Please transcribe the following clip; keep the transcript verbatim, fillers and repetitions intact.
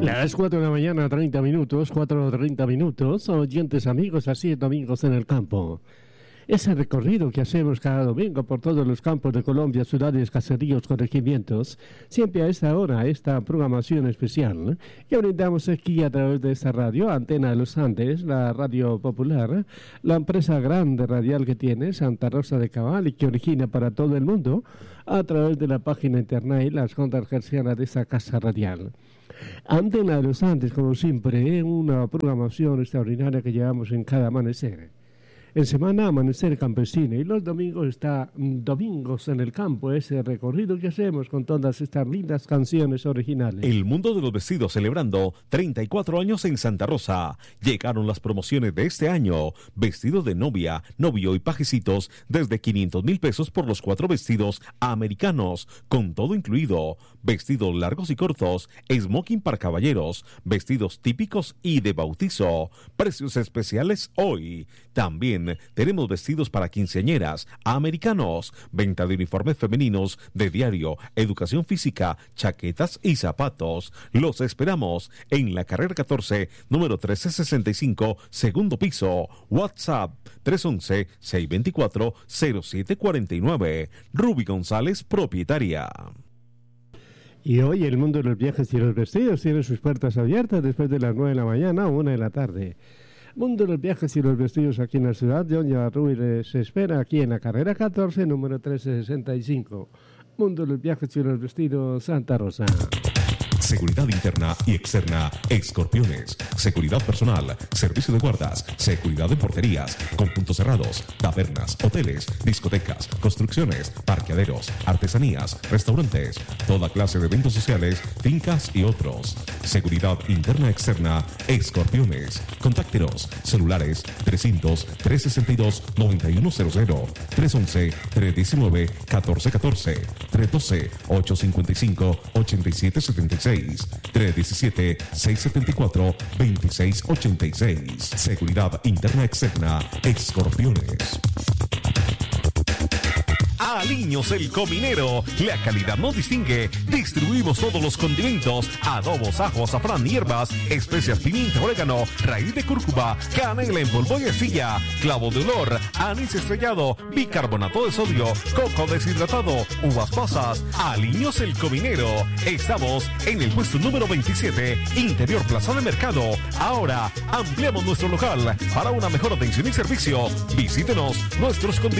Las cuatro de la mañana, treinta minutos, cuatro treinta minutos, oyentes amigos, así Domingos en el Campo. Ese recorrido que hacemos cada domingo por todos los campos de Colombia, ciudades, caseríos, corregimientos, siempre a esta hora, esta programación especial que brindamos aquí a través de esta radio, Antena de los Andes, la radio popular, la empresa grande radial que tiene Santa Rosa de Cabal y que origina para todo el mundo a través de la página internet y las ondas hercianas de esta casa radial. Antena de los Andes, como siempre, una programación extraordinaria que llevamos en cada amanecer. En semana, Amanecer Campesino, y los domingos está Domingos en el Campo, ese recorrido que hacemos con todas estas lindas canciones originales. El mundo de los vestidos celebrando treinta y cuatro años en Santa Rosa. Llegaron las promociones de este año. Vestido de novia, novio y pajecitos desde quinientos mil pesos por los cuatro vestidos americanos, con todo incluido. Vestidos largos y cortos, smoking para caballeros, vestidos típicos y de bautizo. Precios especiales hoy. También tenemos vestidos para quinceañeras, americanos, venta de uniformes femeninos, de diario, educación física, chaquetas y zapatos. Los esperamos en la carrera catorce, número trece sesenta y cinco, segundo piso. WhatsApp tres once, seiscientos veinticuatro, cero siete cuarenta y nueve. Ruby González, propietaria. Y hoy el mundo de los viajes y los vestidos tiene sus puertas abiertas después de las nueve de la mañana a una de la tarde. Mundo de los viajes y los vestidos aquí en la ciudad de Oñarruy se espera aquí en la carrera catorce, número trece sesenta y cinco. Mundo de los viajes y los vestidos, Santa Rosa. Seguridad interna y externa, Escorpiones. Seguridad personal, servicio de guardas, seguridad de porterías, con puntos cerrados, tabernas, hoteles, discotecas, construcciones, parqueaderos, artesanías, restaurantes, toda clase de eventos sociales, fincas y otros. Seguridad interna externa, Escorpiones. Contáctenos, celulares trescientos, trescientos sesenta y dos, noventa y uno cero cero, trescientos once, trescientos diecinueve, catorce catorce, trescientos doce, ochocientos cincuenta y cinco, ochenta y siete setenta y seis, trescientos diecisiete, seiscientos setenta y cuatro, veintiséis ochenta y seis. Seguridad interna externa, Escorpiones. Aliños el Cominero, la calidad nos distingue. Distribuimos todos los condimentos, adobos, ajo, azafrán, hierbas, especias, pimienta, orégano, raíz de cúrcuma, canela en polvo y arcilla, clavo de olor, anís estrellado, bicarbonato de sodio, coco deshidratado, uvas pasas. Aliños el Cominero. Estamos en el puesto número veintisiete, Interior Plaza de Mercado. Ahora ampliamos nuestro local para una mejor atención y servicio. Visítenos nuestros condimentos